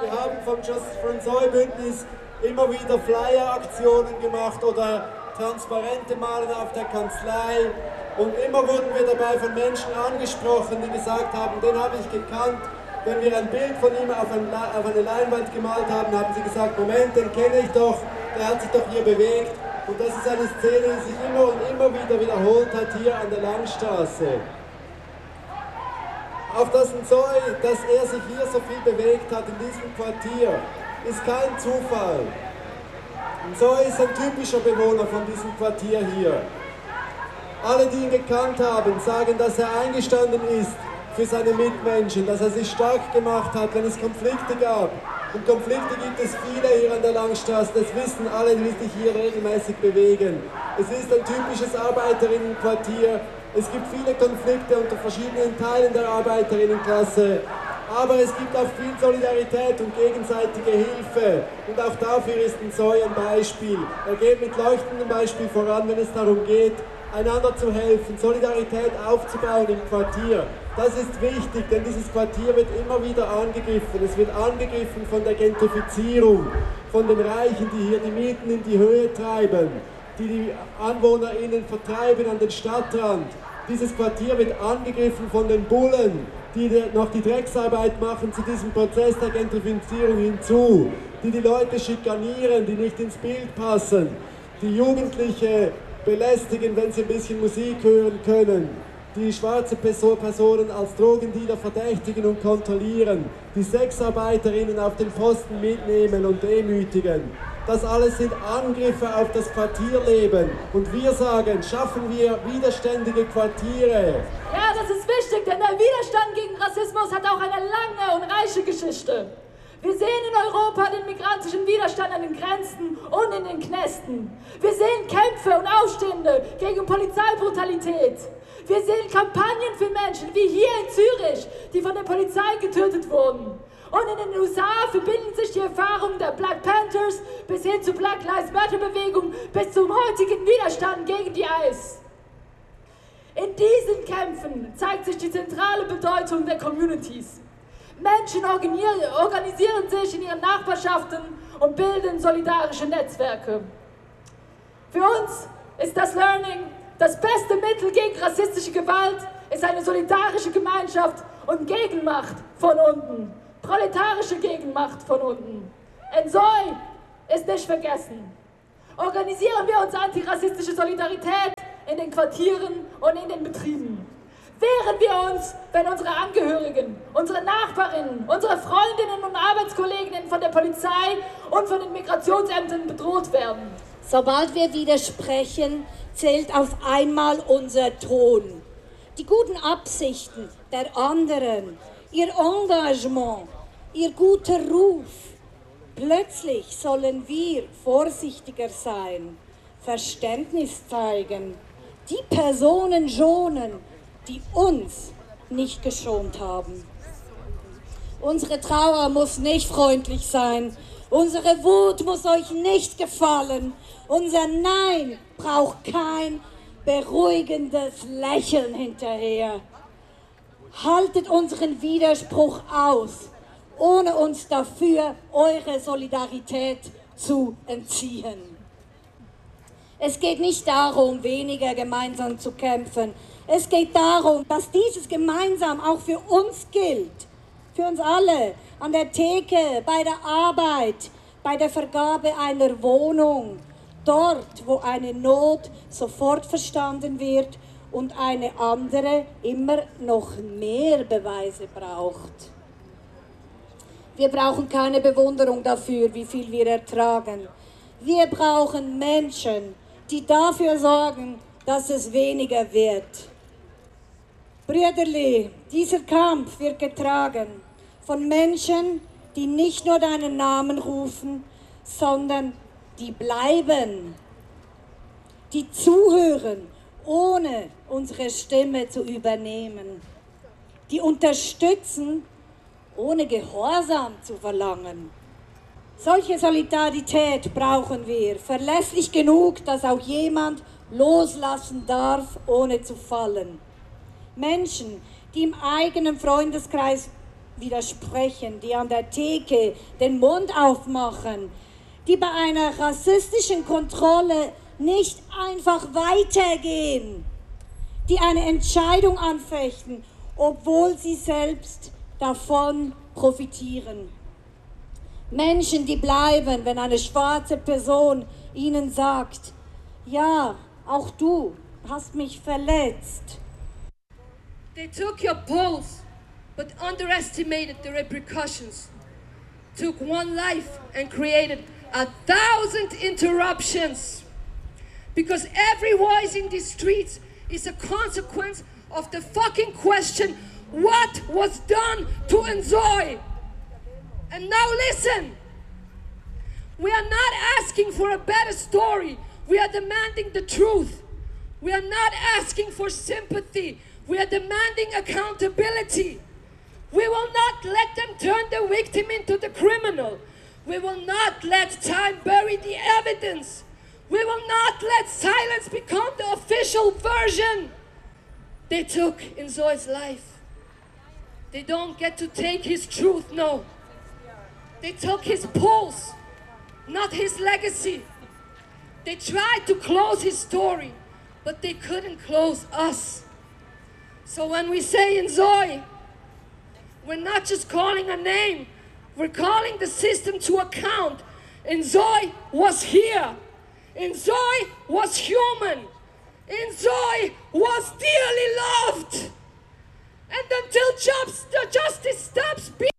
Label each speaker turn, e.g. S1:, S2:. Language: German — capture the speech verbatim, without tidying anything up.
S1: Wir haben vom Justice for Nsoy Bündnis immer wieder Flyer-Aktionen gemacht oder Transparente malen auf der Kanzlei. Und immer wurden wir dabei von Menschen angesprochen, die gesagt haben, den habe ich gekannt. Wenn wir ein Bild von ihm auf, ein, auf eine Leinwand gemalt haben, haben sie gesagt, Moment, den kenne ich doch, der hat sich doch hier bewegt. Und das ist eine Szene, die sich immer und immer wieder wiederholt hat hier an der Langstraße. Auch das Nsoy, dass er sich hier so viel bewegt hat in diesem Quartier, ist kein Zufall. Nsoy ist ein typischer Bewohner von diesem Quartier hier. Alle, die ihn gekannt haben, sagen, dass er eingestanden ist für seine Mitmenschen, dass er sich stark gemacht hat, wenn es Konflikte gab. Und Konflikte gibt es viele hier an der Langstraße, das wissen alle, die sich hier regelmäßig bewegen. Es ist ein typisches Arbeiterinnenquartier. Es gibt viele Konflikte unter verschiedenen Teilen der Arbeiterinnenklasse, aber es gibt auch viel Solidarität und gegenseitige Hilfe. Und auch dafür ist Nsoy ein Beispiel. Er geht mit leuchtendem Beispiel voran, wenn es darum geht, einander zu helfen, Solidarität aufzubauen im Quartier. Das ist wichtig, denn dieses Quartier wird immer wieder angegriffen. Es wird angegriffen von der Gentrifizierung, von den Reichen, die hier die Mieten in die Höhe treiben, die die AnwohnerInnen vertreiben an den Stadtrand. Dieses Quartier wird angegriffen von den Bullen, die noch die Drecksarbeit machen zu diesem Prozess der Gentrifizierung hinzu, die die Leute schikanieren, die nicht ins Bild passen, die Jugendliche belästigen, wenn sie ein bisschen Musik hören können, die schwarze Personen als Drogendealer verdächtigen und kontrollieren, die Sexarbeiterinnen auf den Posten mitnehmen und demütigen. Das alles sind Angriffe auf das Quartierleben. Und wir sagen, schaffen wir widerständige Quartiere.
S2: Ja, das ist wichtig, denn der Widerstand gegen Rassismus hat auch eine lange und reiche Geschichte. Wir sehen in Europa den migrantischen Widerstand an den Grenzen und in den Knästen. Wir sehen Kämpfe und Aufstände gegen Polizeibrutalität. Wir sehen Kampagnen für Menschen, wie hier in Zürich, die von der Polizei getötet wurden. Und in den U S A verbinden sich die Erfahrungen der Black Panthers bis hin zur Black Lives Matter Bewegung bis zum heutigen Widerstand gegen die ICE. In diesen Kämpfen zeigt sich die zentrale Bedeutung der Communities. Menschen organisieren sich in ihren Nachbarschaften und bilden solidarische Netzwerke. Für uns ist das Learning das beste Mittel gegen rassistische Gewalt, ist eine solidarische Gemeinschaft und Gegenmacht von unten. Proletarische Gegenmacht von unten. Nsoy ist nicht vergessen. Organisieren wir uns antirassistische Solidarität in den Quartieren und in den Betrieben. Wehren wir uns, wenn unsere Angehörigen, unsere Nachbarinnen, unsere Freundinnen und Arbeitskolleginnen von der Polizei und von den Migrationsämtern bedroht werden.
S3: Sobald wir widersprechen, zählt auf einmal unser Ton. Die guten Absichten der anderen, ihr Engagement, ihr guter Ruf. Plötzlich sollen wir vorsichtiger sein, Verständnis zeigen, die Personen schonen, die uns nicht geschont haben. Unsere Trauer muss nicht freundlich sein, unsere Wut muss euch nicht gefallen, unser Nein braucht kein beruhigendes Lächeln hinterher. Haltet unseren Widerspruch aus, ohne uns dafür eure Solidarität zu entziehen. Es geht nicht darum, weniger gemeinsam zu kämpfen. Es geht darum, dass dieses gemeinsam auch für uns gilt. Für uns alle. An der Theke, bei der Arbeit, bei der Vergabe einer Wohnung. Dort, wo eine Not sofort verstanden wird und eine andere immer noch mehr Beweise braucht. Wir brauchen keine Bewunderung dafür, wie viel wir ertragen. Wir brauchen Menschen, die dafür sorgen, dass es weniger wird. Brüderli, dieser Kampf wird getragen von Menschen, die nicht nur deinen Namen rufen, sondern die bleiben, die zuhören, ohne unsere Stimme zu übernehmen, die unterstützen, ohne Gehorsam zu verlangen. Solche Solidarität brauchen wir, verlässlich genug, dass auch jemand loslassen darf, ohne zu fallen. Menschen, die im eigenen Freundeskreis widersprechen, die an der Theke den Mund aufmachen, die bei einer rassistischen Kontrolle nicht einfach weitergehen, die eine Entscheidung anfechten, obwohl sie selbst davon profitieren. Menschen, die bleiben, wenn eine schwarze Person ihnen sagt, ja, auch du hast mich verletzt.
S4: They took your pulse, but underestimated the repercussions. Took one life and created a thousand interruptions. Because every voice in these streets is a consequence of the fucking question, what was done to Nzoy? And now listen, we are not asking for a better story. We are demanding the truth. We are not asking for sympathy. We are demanding accountability. We will not let them turn the victim into the criminal. We will not let time bury the evidence. We will not let silence become the official version. They took Nzoy's life. They don't get to take his truth, no. They took his pulse, not his legacy. They tried to close his story, but they couldn't close us. So when we say Nzoy, we're not just calling a name, we're calling the system to account. Nzoy was here. Nzoy was human. Nzoy was dearly loved. And until just, the justice stops being